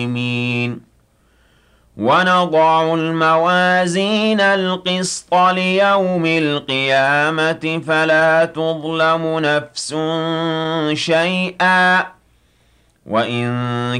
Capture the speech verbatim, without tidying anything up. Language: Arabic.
المسلمين ونضع الموازين القسط ليوم القيامة فلا تظلم نفس شيئا وإن